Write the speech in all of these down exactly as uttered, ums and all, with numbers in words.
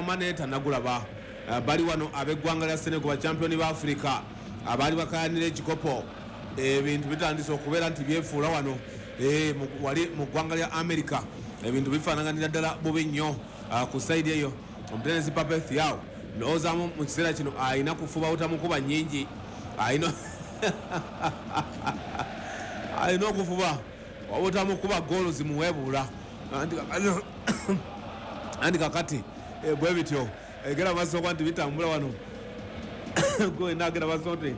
Mane tanagulaba. Uh, bali wano ab'eggwanga lya Senegal champion ba Africa abali bakayanira ekikopo ebintu e, bitandise okubeera nti byefuula wano e, wali mu ggwanga lya America ebintu e, bifaanaganira ddala bubi nnyo uh, ku saidi eyo omutenesi Pape Thiaw ndowoozamu mu kiseera kino ayina kufuba butamukuba nnyingi ayina ayina okufuba obutamukuba goolo zimuweebuula anti kakati e, bwe bityo egera maaso kwa nti bitambula wano gwe nagera maaso nti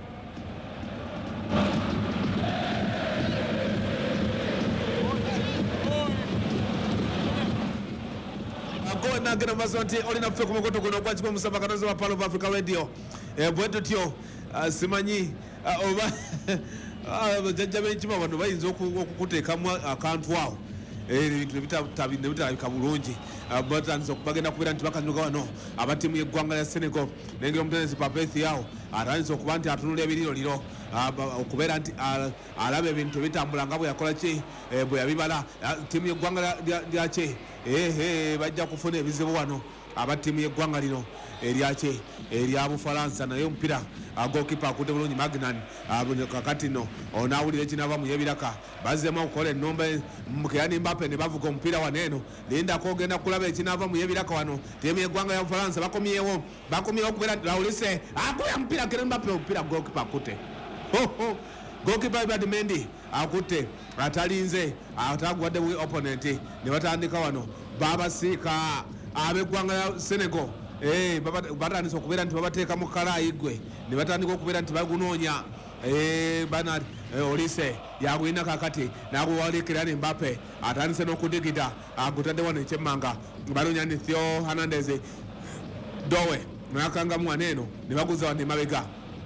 gwe nagera maaso nti olina ffe ku mukoto guno ogwa kikumi musamba katozi wa Palo of Africa Radio bwe tutyo simanyi oba jajja b'enkima bano bayinza okukuteekamu akantu awo ebintu nebitalabika bulungi batandise bagenda kubeera nti bakanyuga wano abatiimu y'eggwanga lya Senegal nengeri omutenesi Pape Thiaw atandise okuba nti atunula ebiriro liro okubeera nti alaba ebintu ebitambula nga bwe yakola ki bwe yabibala ttiimu y'eggwanga lyaki bajja kufuna ebizibu wano abatiimu y'eggwanga lino eryaki erya Bufalansa naye omupiira goalkeeper akudde bulungi Magnan kakati no onaawulira ekinava mu yebiraka bazzemu okukola ennomba Kylian Mbappe ne bavuga omupiira wano eno lindako ogenda kulaba ekinava mu yebiraka wano ttiimu y'eggwanga ya Bufalansa bakomyewo bakomyewo okubeera Raulise akuya omupiira Kylian Mbappe omupiira goalkeeper akutte goalkeeper Edouard Mendy akutte atalinze ataguwadde buli opponent ne batandika wano babasiika ab'eggwanga ya Senegal Eh batandise okubeera nti babateeka mu kalaayigwe ne batandika okubeera nti bagunoonya eh Bernard Olise yagwina kakati naguwalikira Mbappe atandise n'okudigida agutadde wano ekyemmanga banoonya ni Theo Hernandez Dowe nakangamu aneeno ne baguza wano emabega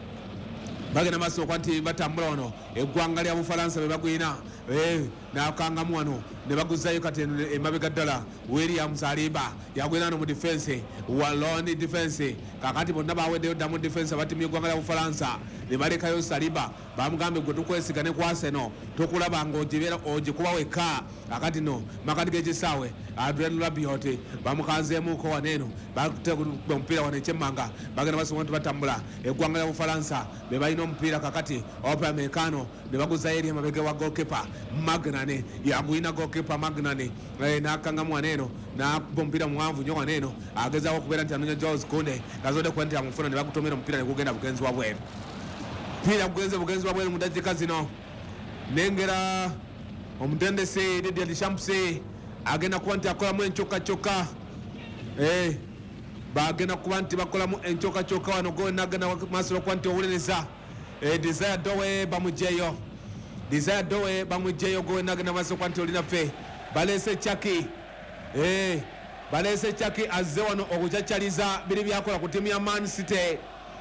bagenda maaso okwa nti batambula wano eggwanga lya Bufalansa be bagwina eh nakangamu wano ne baguzayo kati emabega ddala William Saliba yagwina no mu defense waloni defense kakati bonna baweddeyo dda mu defense abatiimu y'eggwanga lya Bufalansa ne balekayo Saliba bamugambe gwe tukwesiga ne ku Arsenal tokulaba ng'ogibeera ogikuba wekka akati no makati g'ekisaawe Adrien Rabiot bamukanzeemuko waneeno bakutte omupiira wano ekyemmanga bagenda basobola nti batambula eggwanga lya Bufalansa be balina omupiira kakati Upamecano ne baguzayo eri emabega wa goalkeeper Magnane yagwina goalkeeper Magnane n'akangamu waneeno n'akuba omupiira muwanvu nnyo waneeno agezaako okubeera nti anoonya Jules Kounde ngazodde kuba nti amufuna ne bagutomera omupiira ne gugenda bugenzi wa bweru mupiira gugenze bugenzi wa bweru mu ddakiika zino nengera omutendesi Didier Deschamps agenda kuba nti akolamu enkyokkakyokka eh bagenda kuba nti bakolamu enkyokkakyokka wano gwe nagenda maaso okuba nti owuliriza eh Desire Doe bamugyeyo Desire Doe bamugyeyo gwe nagenda maaso okuba nti olinaffe baleese Chaki eh baleese Chaki azze wano okucaccaliza biri byakola ku ttiimu ya Man City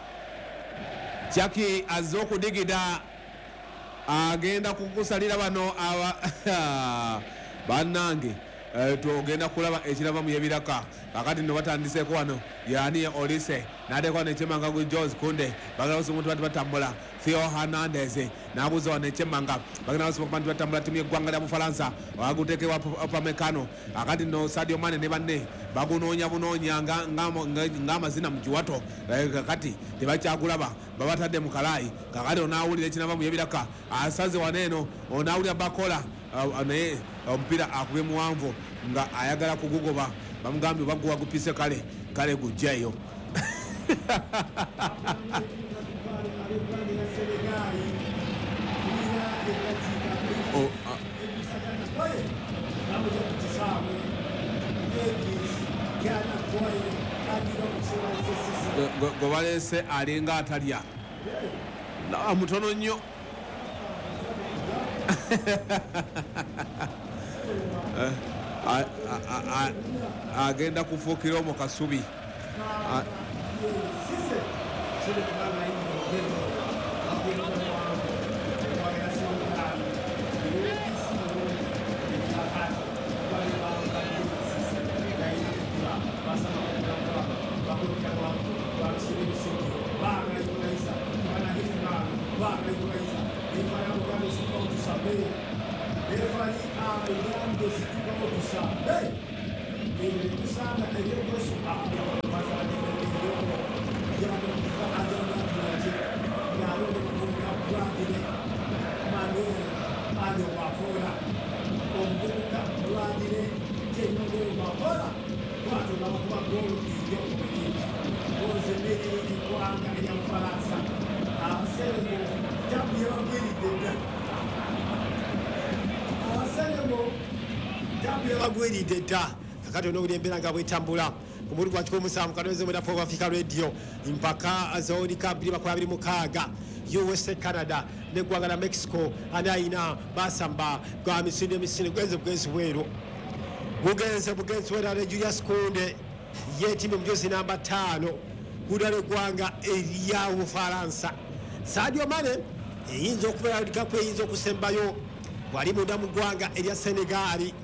Chaki azze okudigida agenda kukusalira bano aba bannange tugenda kulaba ekirava mu yebiraka kakati no batandiseeko wano yani Olise n'ateeka wano ekyemmanga gu Jules Kounde bagenda basobola nti bati batambula Theo Hernandez n'abuuza wano ekyemmanga bagenda basobola nti batambula ttiimu y'eggwanga lya Bufalansa baguteekebwa Upamecano akati no Sadio Mane ne banne bagunoonya bunoonya ng'amazina mu kiwato kakati tebakyagulaba babatadde mu kalaayi kakati onaawulira ekinava mu yebiraka asaze waneeno onaawulira Bakola naye omupiira akube muwanvu nga ayagala kugugoba bamugambye baguwa gupise kale kale gujjayo gwe baleese alinga atalya mutono nnyo agenda kufuukira omu kasubi gol iyo boze biri kwanga ya Faransa asele jabu ya biri de asele jabu ya biri de da kakati ono kulembera nga bwetambula kumuli kwa chikomu samu kanoweze mweda Pop Africa Radio impaka azoni kabiri bakola biri mukaga U S A, Canada ne gwanga na Mexico anaina basamba kwa misinde misinde gwenze bwenzi wero bugenze bugenzi wera ne Julius Kunde yeti mjozi namba tano kudale gwanga elia u Faransa Sadio Mane eyinzo kubera likakwe eyinzo kusembayo wali munda mu gwanga elia Senegali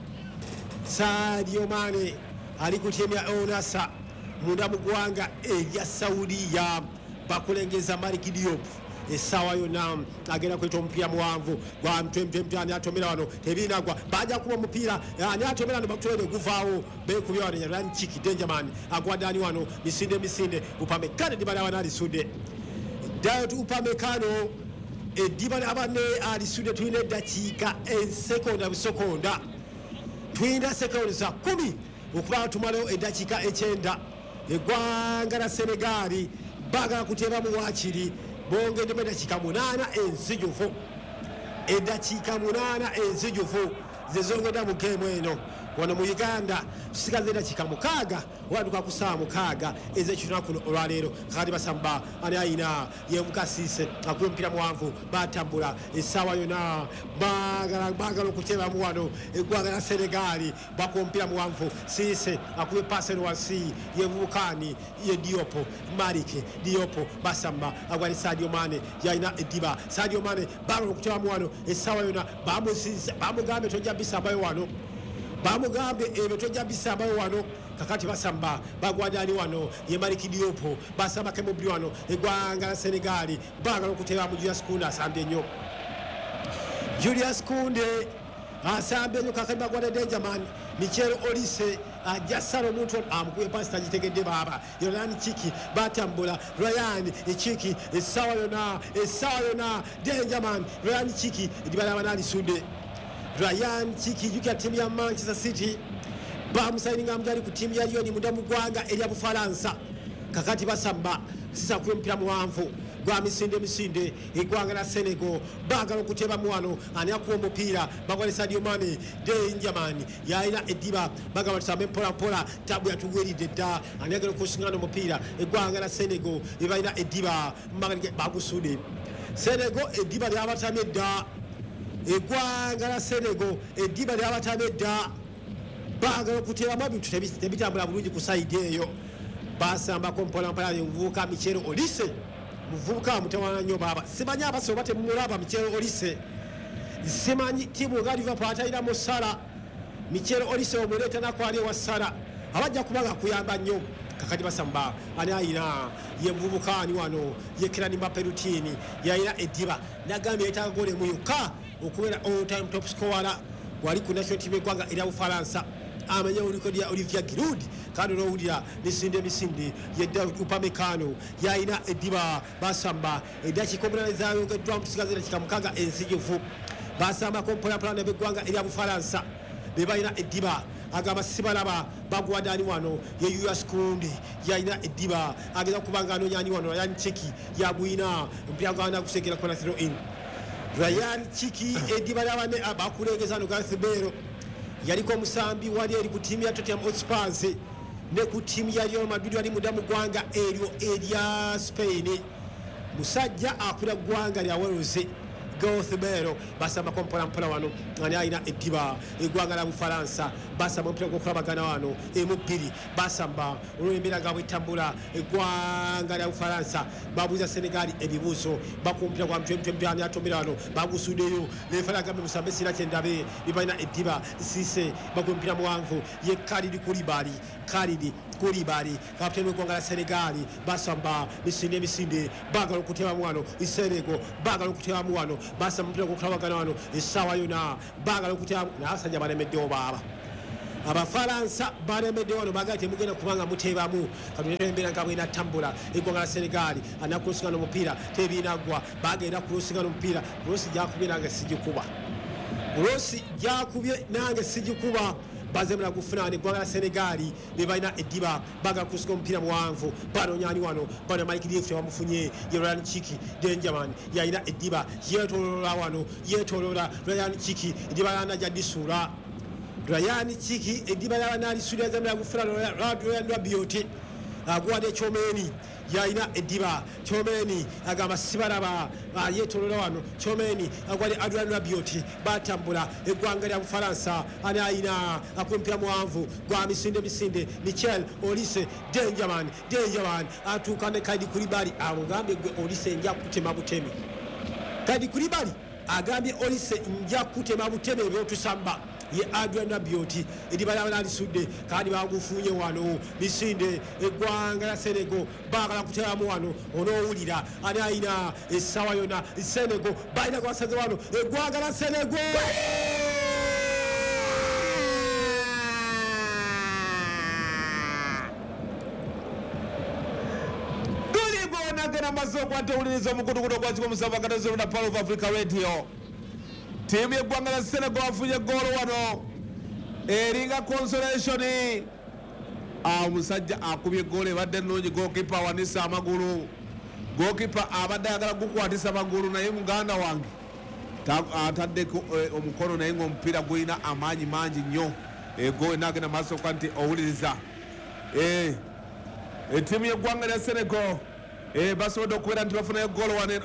Sadio Mane ali kutemya onasa munda mu gwanga elia Saudiya bakulengeza Malik Diop esawa yona agenda kweta omupira muwanvu gwa mtwemtwemtwe ani atomera wano tebinagwa baja kuba mupira ani atomera no bakutwele guvaawo bekubya wano Ryan Chiki Dangerman agwadani wano misinde misinde upame kane dibala wana alisude Dayot upame kano edibala abane alisude tuine dakika ensekonda busokonda tuine sekonda za kumi okuba tumalo edakika ekyenda egwanga na Senegali baga kuteba mu wakiri bonge ndeme dakika munana enzijufu edakika munana enzijufu zezongeda mu game eno wano mu Uganda sikaze dakika mukaga waduka kusaa mukaga eze kituna kuno olwalero kati basamba ani ayina yemukasise akuye mpira muwanvu batambula esawa yona bagala bagala okuteba mu wano egwanga na Senegali bakompira muwanvu sise akuye pasero wasi yevukani ye Diopo Marike Diopo basamba agwali Sadio Mane yaina ediba Sadio Mane bagala okuteba mu wano esawa yona bamusisa bamugambe tojja bisamba wano bamugambe ebe tojja bisamba wano kakati basamba bagwadani wano ye Malik Diopo basamba ke mubri wano egwanga na Senegali bagala okuteba mu Julius Kunde asambe nnyo Julius Kunde asambe nnyo kakati bagwada Dangerman Michel Olise ajasaro omuntu amukuye pasi tagitegedde baba Ryan Chiki batambula Ryan Chiki esawa yona esawa yona Dangerman Ryan Chiki dibala banali sude Ryan Chiki yuka timu ya Manchester City bamusaininga mgali ku timu ya Lyon mudamu gwanga elia Bufaransa kakati basamba sisa kuye mpira muwanvu gwa misinde misinde igwanga na Senegal bagala okuteba muwano ani akuwa omupira bagwale Sadio Mane Dangerman yaina ediba bagala batambe mpola mpola tabu yatuweridde dda ani agala okusingana omupira igwanga na Senegal ibaina ediba magali bagusude Senegal ediba lyabatamye dda egwanga na Senegal ediba lyabatamye dda bagala okuteba mabintu tebitambula bulungi ku side eyo basamba kompola mpola mvuka Michel Olise muvuka mutawana nyo baba simanyi abaso bate mulaba Michel Olise simanyi timu ga Liverpool atayira mu Sala Michel Olise omuleta nakwali wa Sala abajja kubaga kuyamba nnyo kakati basamba ani ayina ye mvubukani wano ye Kylian Mbappé rutini yaina ediba nagamye etaka gole mu yuka okubera all time top scorer wali ku national team gwanga ila Ufaransa amanya uliko dia Olivier Giroud kano no udia misinde misinde yedda upamekano yaina ediba basamba edachi kombona zayo nga drum tusigazira kikamukaga ensijufu basamba kompola plana begwanga ila Bufaransa bebaina ediba agaba sibalaba bagwadani wano ye U S Kunde yaina ediba ageza kubanga no nyani wano yani Chiki yagwina mpya gwana kusekera kona throw in Ryan Chiki ediba labane abakulegeza no Gansibero yaliko musambi wali eri ku timu ya Tottenham Hotspur ne ku timu ya Real Madrid wali mudamu gwanga eryo eria Spain musajja akula gwanga lya Wales Gansibero basamba kompola mpola wano ani ayina ediba egwanga la Bufaransa basamba mpira gokulabagana wano emupiri basamba olwembera nga bwetambula egwanga la Bufaransa babuza Senegali ebibuzo bakumpira kwa mtwemtwe mpyani atomera wano bagusudeyo lefala gambe musambe sira kyendabe bibaina ediba sise bakumpira muwanvu ye Khalid Koulibaly Khalid Koulibaly kapteni w'egwanga la Senegali basamba misinde misinde bagala okuteba muwano Senegal bagala okuteba muwano basa mpira gokulabagana wano esawa yona bagala okuteba nasajja balemeddewo baba Abafaransa balemedde wano bagate mugenda kubanga mutebamu katulembera nga bwina tambula egwanga la Senegali anakulusingana omupira tebinagwa bagenda kulusingana omupira Rosi jakubye nange sijikuba Rosi jakubye nange sijikuba bazemera kufunana eggwanga la Senegali ne balina eddiba baagala kusika omupiira muwanvu banonyani wano bano Mike Diouf tebamufunye ye Ryan Chiki Denjaman yalina eddiba yeetooloola wano yeetooloola Ryan Chiki eddiba lanaja disula Ryan Chiki eddiba lanalisuula yazemera kufunana Ryan Rabiot agwade Chomeni yalina eddiba Chomeni agamba sibalaba yeetooloola wano Chomeni agwade Adrian Rabiot batambula eggwanga lya Bufaransa ani ayina akumpira muwanvu gwa misinde misinde Michel Olise Denjaman Denjaman atuuka ne Kadi Kulibali amugambye gwe Olise nja kutema butemi Kadi Kulibali agambye Olise nja kutema butemi ebyotusamba ye Adrian Rabiot eddiba lyabwe nalisudde kandi bagufunye wano misinde eggwanga la Senegal baagala kuteramu wano onoowulira ani ayina essaawa yonna Senegal balina gwasaze wano eggwanga la Senegal nagenda mazze okwata owuliriza omukutukuto gwakiko omusabakatazolo na Power of Africa Radio. Tiimu y'eggwanga la Senegal afunye goolo wano eringa consolation. Omusajja akubye goolo ebadde ennungi gookipa awanisa amagulu. Gookipa abadde ayagala gukwatisa amagulu naye muganda wange ataddeko omukono naye ng'omupiira gulina amaanyi mangi nnyo. Goolo nagenda maaso kwa nti owuliriza ettiimu y'eggwanga lya Senegal basobodde okubeera nti bafunayo goolo wano.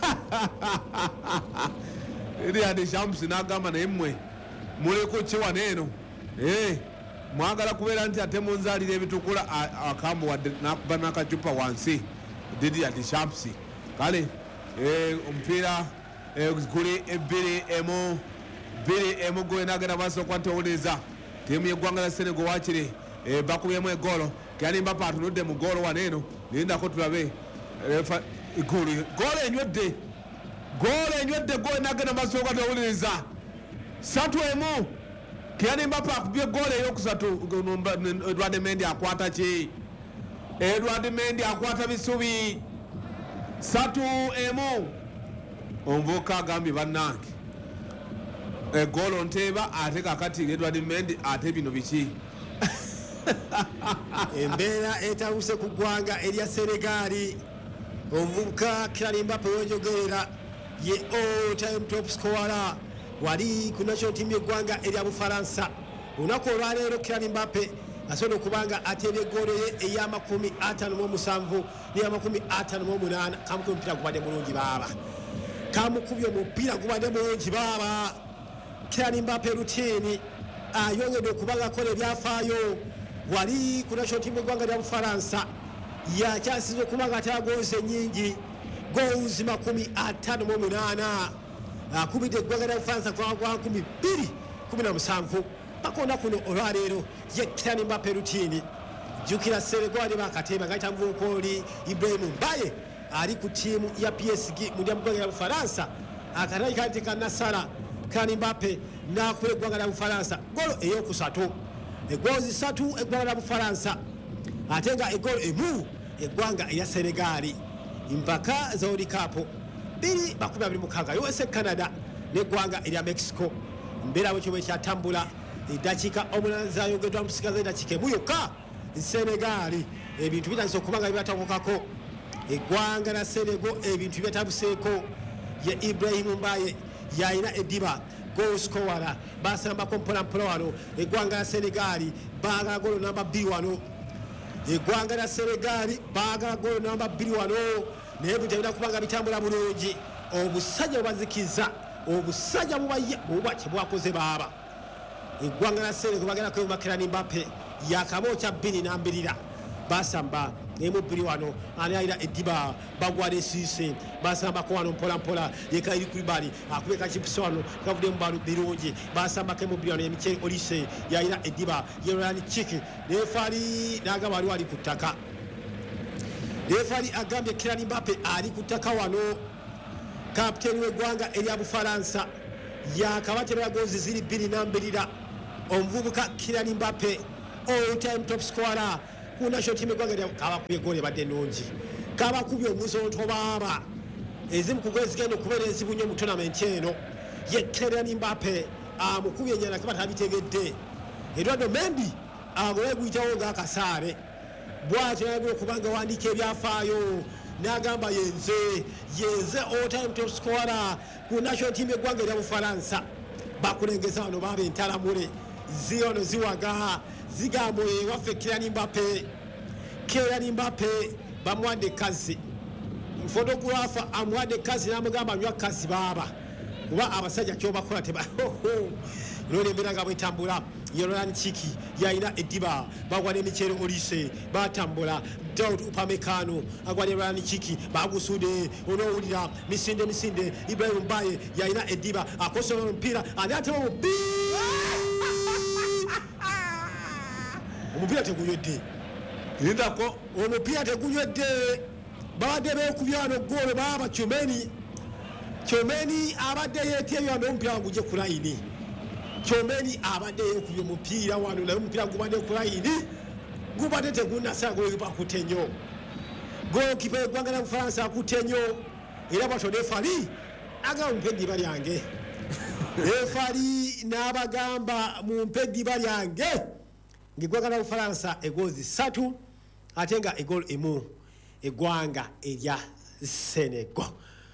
Riyad Shams n'agamba naye mmwe muleko ki wano eno mwagala kubeera nti ate munzaalira ebitukula akambu wadde n'akuba n'akacupa wansi Riyad Shams. Kale omupiira guli ebbiri emu bbiri emu gwe n'agenda maaso okuba nti owuliriza ttiimu y'eggwanga lya Senegal waakiri bakubyemu egoolo Kylian Mbappe atunudde mu goolo wano eno lindako tulabe goolo enywedde goolo enywedde goolo nagenda maaso okuba nti owuliriza satu emu Kylian Mbappe akubye goolo eyokusatu. Edward Mendy akwata ki? Edward Mendy akwata bisubi. Satu emu omuvubuka agambye bannange egoolo nteeba ate kakati Edward Mendy ate bino biki? embeera etawuse ku ggwanga erya Senegali. Omuvubuka Kylian Mbappe wenjogerera ye all time top scorer wali ku national team y'eggwanga erya Bufaransa. Olunaku olwaleero Kylian Mbappe asobola okubanga ateebye goolo ye ey'amakumi ataano mu musanvu n'ey'amakumi ataano mu munaana. Kamukubye omupiira gubadde mulungi baaba, kamukubye omupiira gubadde mulungi baaba. Kylian Mbappe rutiini ayongedde okubanga akola ebyafaayo wali ku national team y'eggwanga lya Bufaransa. Yakyasiza okubanga atagonze nnyingi goals makumi ataano mu munaana akubidde eggwanga lya Bufaransa kwa nkumi bbiri kumi na musanvu bakonda kuno olwaleero ye Kylian Mbappe rutiini. Jjukira Senegal bakateeba nga kitamuvubuka oli Ibrahim Mbaye ali ku ttiimu ya P S G mu ggwanga lya Bufaransa. Akatali kati kanasala Kylian Mbappe n'akuba eggwanga lya Bufaransa goolo ey'okusatu. Egoozi satu eggwanga lya Bufaransa ate nga egoolo emu eggwanga erya Senegali. Empaka za World Cup bbiri makumi abiri mukaaga U S A Canada n'eggwanga erya Mexico. Mbeera bwekyo bwe kyatambula eddakiika omunaana zayongeddwa musigaza eddakiika emu yokka. Senegali ebintu bitandise okuba nga bibatakukako. Eggwanga lya Senegal ebintu byetabuseeko ye Ibrahim Mbaye yalina eddiba goal scorer basambako mpolampola wano. Eggwanga lya Senegali baagala goolo namba bbiri wano. Eggwanga lya Senegali baagala goolo namba bbiri wano naye ebintu ebirina kubanga bitambula bulungi. Obusajja bubazikiza, obusajja buba kyebwakoze baaba. Eggwanga lya Senegal bagenda kwewuma Kylian Mbappe yakabookya bbiri nambirira basamba emu bbiri wano ani ayina eddiba bagwade Cisse basambako wano mpolampola yekayiri Kulibali akube kakipusi wano kavudde mu balu birungi basambako emu bbiri wano Michel Olise yayina eddiba ye Ryan Chiki refari n'agamba wali wali ku ttaka. Refari agambye Kylian Mbappe ali ku ttaka wano. Kapiteeni w'eggwanga erya Bufaransa yakabatebera goozi ziri bbiri nambirira. Omuvubuka Kylian Mbappe all time top scorer ku national team eggwanga erya kabakubye goolo ebadde ennungi, kabakubye omuzonto baaba ezimu ku goolo zigenda okubeera enzibu nnyo mu tournament eno. Ye Kylian Mbappe amukubye ennyana kuba tabitegedde Eduardo Mendy agole kuyitawo ng'akasaale bw'atyo yagala okubanga wandika ebyafaayo n'agamba yenze yenze all time top scorer ku national team eggwanga erya Bufalansa bakulengeza wano baaba entalamule ziono ziwaga zigamba ewaffe Kylian Mbappe Kylian Mbappe bamuwadde ekkazi fotografa amuwadde ekkazi n'amugamba anywa kkazi baaba kuba abasajja kyobakola teba nolembera nga bwetambula Yoran Chiki yaina ediba bagwa n'emikyero Olise batambula Daud Upamecano agwa ne Yoran Chiki bagusude onowulira misinde misinde Ibrahim Mbaye yaina ediba akosola omupiira ani atema omupiira omupiira tegunywedde Lindako omupiira tegunywedde babadde beekubya wano ggoolo baaba Chomeni Chomeni abadde yeetyebya n'omupiira gujje ku layini Chomeni abadde yeekubya omupiira wano naye omupiira gubadde ku layini gubadde tegunnasala gwekipa akutte nnyo golokipa eggwanga lya Bufalansa akutte nnyo era bwatyo lefali agamba mumpe eddiba lyange lefali n'abagamba mumpe eddiba lyange ng'eggwanga lya Bufalansa egoozi ssatu ate nga egolo emu eggwanga erya Senegal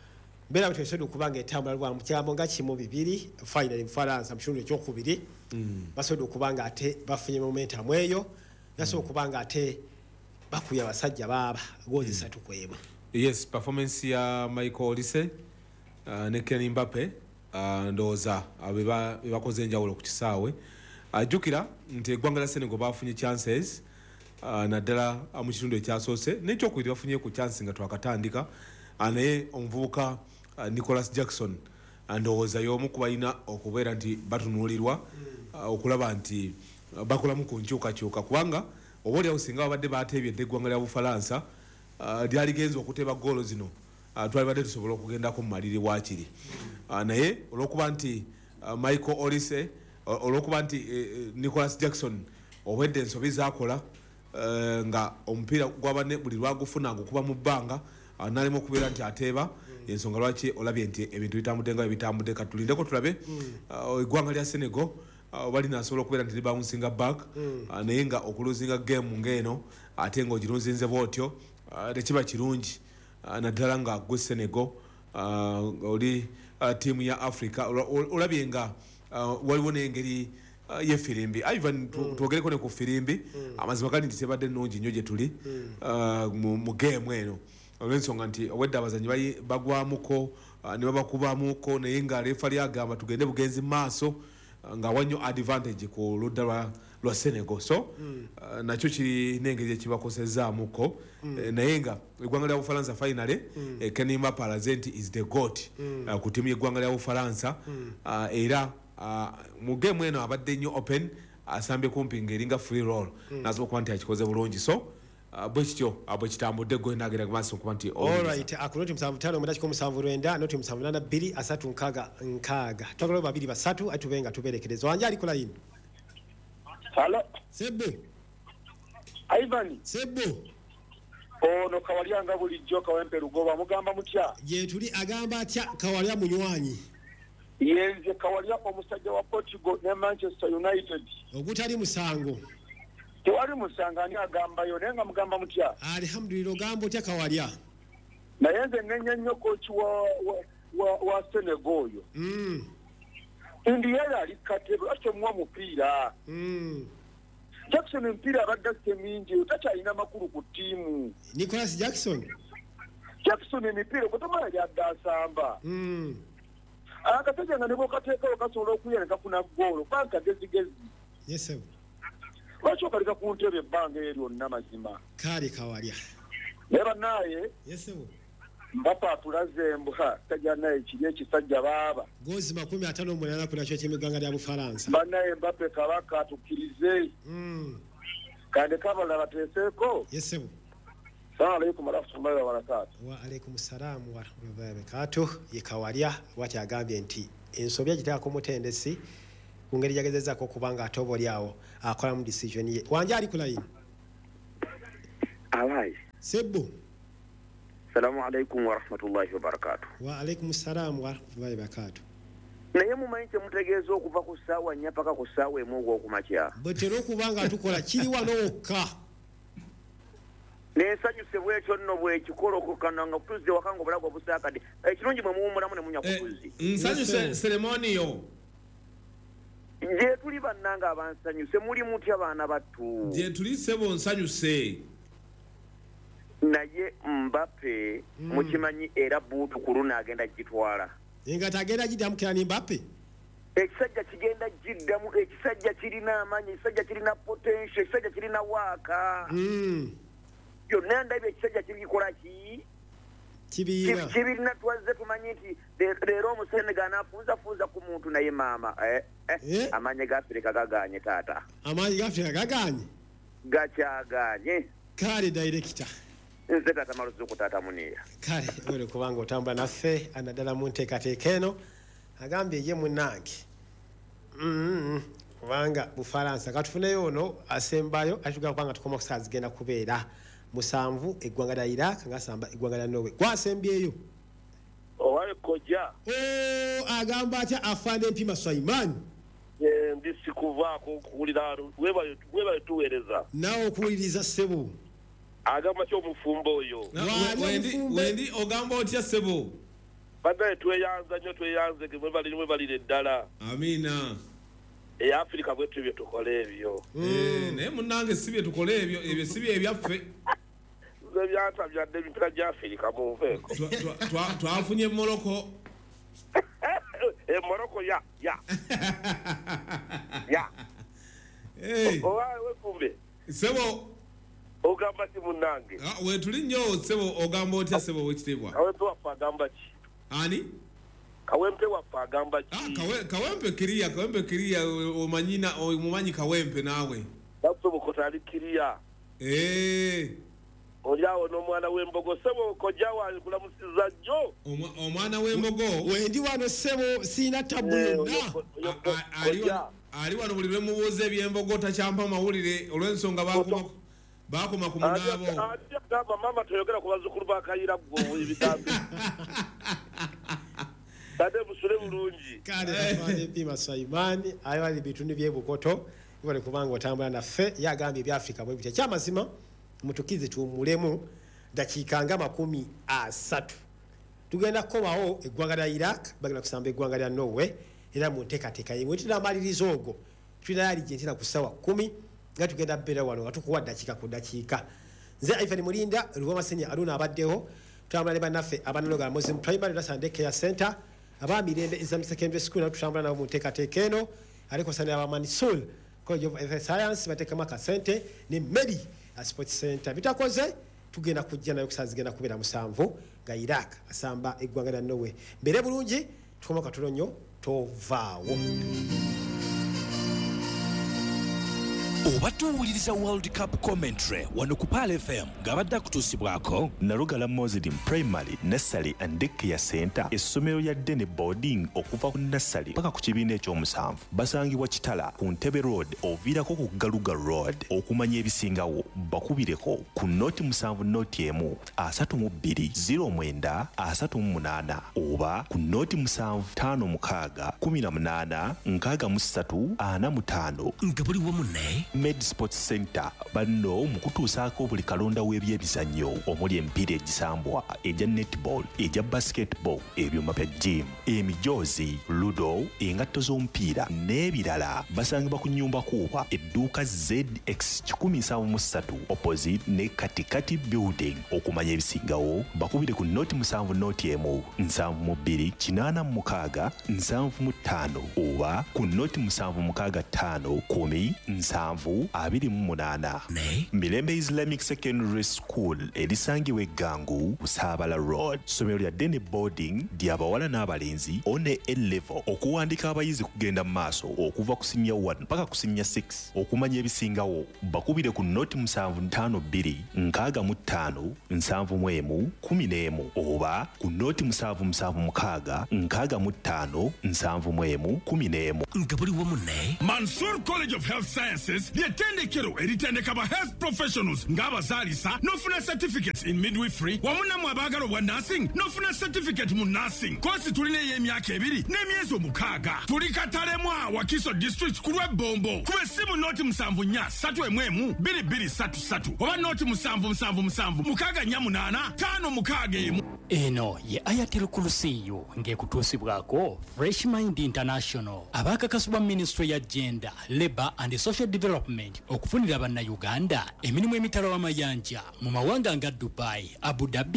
mbera biteesobola okubanga etambula lwa mu kigambo nga kimu bibiri final Bufalansa mu kitundu ekyokubiri basobola okubanga ate bafunye momentum eyo nasobola okubanga ate bakubye abasajja baaba goozi ssatu ku emu. Yes, performance ya Michael Olise uh, ne Kylian Mbappe uh, ndowooza be bakoze enjawulo ku kisaawe ajjukira nti eggwanga lya Senegal bafunye chances uh, naddala mu kitundu ekyasoose n'ekyokubiri bafunye ku chance nga twakatandika uh, naye omuvubuka uh, Nicholas Jackson ndowooza y'omu ku balina okubeera nti batunuulirwa uh, okulaba nti uh, bakolamu ku nkyukakyuka kubanga oba olyawo singa babadde bateebyedde eggwanga lya Bufalansa uh, lyaligenza okuteba goolo zino uh, twalibadde tusobola okugendako mu maliri waakiri uh, naye olw'okuba nti uh, Michael Olise uh, olw'okuba nti uh, Nicholas Jackson obwedde ensobi zakola uh, nga omupiira gwabane buli lwagufuna ngukuba mu bbanga uh, nalimu okubeera nti ateeba ensonga lwaki olabye nti ebintu bitambudde nga bitambudde katulindeko tulabe uh, eggwanga lya Senegal Uh, bali nasobola okubeera nti libawunsinga back mm. uh, naye nga okuluzinga game ng'eno ate ng'ogirunzinze bwotyo uh, tekiba kirungi uh, naddala nga gwe Senegal uh, oli uh, tiimu ya Africa olabye nga uh, waliwo n'engeri uh, y'effirimbi Ivan twogereko mm. ne ku ffirimbi mm. amazima gali nti tebadde nnungi nnyo gye tuli mm. uh, mu, mu game eno olw'ensonga nti obwedde abazanyi bagwamuko uh, ne babakubamuko naye nga lefa lyagamba tugende bugenzi mu maaso nga wanyo advantage ku ludda lwa, lwa Senegal so mm. uh, nakyo kiri n'engeri ekibakosezaamuko mm. e, naye nga eggwanga lya Bufalansa finale mm. e, Kylian Mbappe alaze is the goat mm. uh, ku tiimu y'eggwanga lya Bufalansa mm. uh, era uh, mu game eno abadde nnyo open asambye kumpi ng'eringa free roll mm. nasobola okuba nti akikoze bulungi so Uh, bwe kityo bwe kitambudde gwe nagera maaso kuba nti alright akuloti musanvu ttaano omudakika omusanvu lwenda noti musanvu nana bbiri asatu nkaaga nkaaga twagala babiri basatu atube nga tubeerekereza wanje ali ku layini. Halo Sebbo Ivan Sebbo ono kawalyanga bulijjo kawempe lugoba mugamba mutya ye tuli agamba atya kawalya munywanyi yenze kawalya omusajja wa Portugal ne Manchester United ogutali musango tewali musanga ani agambayo naye nga mugamba mutya alhamdulillah ogamba otya kawalya naye nze nenya nnyo kochi wa, wa, wa, wa Senegal oyo mm. Indiana ali katebe lwaki omuwa mupiira mm. Jackson empiira abadde asse mingi takyalina makulu ku ttiimu Nicholas Jackson Jackson emipiira kutamala lyadde asamba mm. akasajja nga ne bwokateekawo kasobola okuya ne kafuna ggoolo kubanga kagezigezi yes lwaki okaleka ku ntebe ebbanga eryo lyonna mazima kale kawalya naye bannaye yesebo Mbappe atulaze embwa tajja naye kiri ekisajja baaba goozi makumi ataano munaana ku nakyo ky'emiggwanga lya Bufalansa bannaye Mbappe kabaka atukkirize mm. kandi kabala bateeseeko yesebo salamu alaikum warahmatullahi wabarakatuh. Wa alaikum salam warahmatullahi wabarakatuh. Ye kawalya bwati agambye nti ensobya giteekako mutendesi ku ngeri yagezezaako okubanga atobolyawo akola mu decision ye wanje ali ku layini. Alai Sebbo Salamu alaikum warahmatullahi wabarakatuh. Wa alaikum salam warahmatullahi wabarakatuh. naye mumanyi kyemutegeeza okuva ku ssaawa nnya paka ku ssaawa emu ogw'okumakya bwe tera okuba nga tukola kiri wano wokka nensanyuse bwekyo nno bwekikolokoka nga tuzze waka nga obulago obusaakadde ekirungi mwe muwummulamu ne munya ku buzzi nsanyuse seremoniyo gye tuli bannanga abansanyuse muli mutya baana battu gye tuli sebo nsanyuse naye Mbappe mukimanyi era buutu ku luno agenda gitwala nga tagenda giddamu Kylian Mbappe ekisajja kigenda giddamu ekisajja kirina amaanyi ekisajja kirina potential ekisajja kirina waaka byonna ndabye ekisajja kirikola ki kibiina kibirina twazze tumanyi nti leero omusenega anaafuuzafuuza ku muntu naye maama amaanyi ga Afirika gaganye taata amaanyi ga Afirika gaganye gakyaganye kale director nze taata maluzuku taata muniira kale ole kubanga otambula naffe anaddala mu nteekateeka eno agambye ye munnange kubanga Bufalansa katufuneyo ono asembayo atugamba kubanga tukoma kusaawa zigenda kubeera musanvu eggwanga lya Iraq ngasamba eggwanga lya Norway gwasembyeyo owaye kojja agamba atya afande Mpima Swaimani ndisi kuvaako kuwulira webale tuweereza nawe okuwuliriza ssebo agamba ky'omufumbo oyo wendi ogamba otya ssebo banaye tweyanza nnyo tweyanze mwebalire ddala amiina eya Afirika bwetu ebyo tukola ebyo naye munnange si bye tukola ebyo ebyo si bye ebyaffe nze byantabyadde emipira gya Afirika munveeko twafunye Morocco Morocco ya ya ya owaye wefumbe sebo ogamba ti munnange wetuli nnyo sebo ogamba otya sebo wekitiibwa kawempe waffe agamba ki ani kawempe waffe agamba ki kawempe kiriya kawempe kiriya omanyina omumanyi kawempe naawe naffe bukota ali kiriya oli awo n'omwana w'embogo sebo kojja wange kulamusiza jjo omwana w'embogo wendi wano sebo siina tabu yonna ali wano buli lwe mubuuza ebyembogo takyampa amawulire olw'ensonga bakoma ku munaabo agamba mama toyogera ku bazzukulu ba Kayira gwe ebigambo ate musule bulungi kale afande Mpima Swaimani ayo ali bitundu by'ebukoto ibone kubanga otambula naffe yagambye ebya Afrika bwe bitya kyamazima mutukize tuwummulemu dakiika nga makumi asatu tugenda kukomawo eggwanga lya Iraq bagenda kusamba eggwanga lya Norway era mu nteekateeka yemwe tunamaliriza ogwo tulina yali Argentina ku ssaawa kumi nga tugenda bbeera wano nga tukuwa ddakiika ku ddakiika nze Ivan Mulinda Luwamasenya Aruna abaddeho tutambula ne bannaffe abanaloga Muslim Primary na Sunday Care Center abamirembe Islamic Secondary School na tutambula nabo mu nteekateeka eno aliko sana abamani Soul College of Health Science bateekamu akasente ne Medi Sports Center bitakoze tugenda kujja nayo kusaawa zigenda kubeera musanvu nga Iraq asamba eggwanga lya Norway mbere bulungi tukomoka tulonyo tovaawo oba tuwuliriza World Cup commentary wano ku Pal F M ng'abadde akutuusibwako Nalugala Muslim Primary Nursery and Daycare Center essomero lya Dene Boarding okuva ku nursery paka ku kibiina ekyomusanvu basangibwa Kitala ku Ntebe Road oviirako ku Galuga Road okumanya ebisingawo bakubireko ku noti musanvu noti emu asatu mu bbiri ziro mwenda asatu mu munaana oba ku noti musanvu ttaano mukaaga kumi na munaana nkaaga mu ssatu ana mu ttaano nga buli wamu ne Med Sports Center banno mukutuusaako buli kalonda w'ebyemizannyo omuli emipiira egisambwa egya netball egya basketball ebyuma bya gym emijoozi ludo engatto z'omupiira n'ebirala basangibwa ku nnyumba kuuba edduuka Z X kikumi nsanvu mu ssatu opposite ne katikati building okumanya ebisingawo bakubire ku noti musanvu noti emu nsanvu mu bbiri kinaana mu mukaaga nsanvu mu ttaano oba ku noti musanvu mukaaga ttaano kumi nsanvu abiri mu munaana Mirembe Islamic Secondary School erisangibwa eggangu Busaabala Road ssomero lya Dene Boarding ly'abawala n'abalenzi one A-level okuwandiika abayizi kugenda mu maaso okuva ku senior one mpaka ku senior six okumanya ebisingawo bakubire ku noti musanvu ttaano bbiri nkaaga mu ttaano nsanvu mu emu kumi n'emu oba ku noti musanvu musanvu mukaaga nkaaga mu ttaano nsanvu mu emu kumi n'emu nga buli wamu ne Mansour College of Health Sciences Sciences ly'ettendekero eritendeka ba health professionals ng'abazaalisa n'ofuna certificate in midwifery wamu nammwe abaagala obwa nursing n'ofuna certificate mu nursing. Koosi tulina ey'emyaka ebiri n'emyezi omukaaga. Tuli Katalemwa Wakiso district ku lw'ebbombo. Kuba essimu nooti musanvu nnya ssatu emu emu bbiri bbiri ssatu ssatu oba nooti musanvu musanvu musanvu mukaaga nnya munaana ttaano mukaaga emu. Eno ye Ayatel Kulusiyo ng'ekutuusibwako Fresh Mind International abaakakasibwa Ministry ya Gender, Labour and Social Development okufunira bannayuganda emirimu emitala w'amayanja mu mawanga nga Dubai, Abu Dhabi